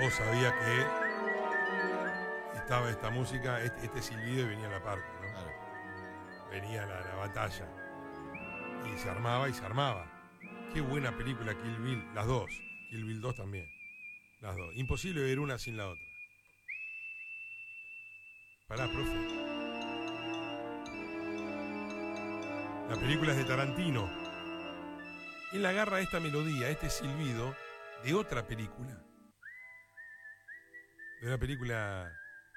Vos sabías que estaba esta música, este silbido y venía la parte, ¿no? Claro. Venía la batalla. Y se armaba y se armaba. Qué buena película Kill Bill, las dos. Kill Bill 2 también. Las dos. Imposible ver una sin la otra. Pará, profe. La película es de Tarantino. Él agarra esta melodía, este silbido, de otra película. De una película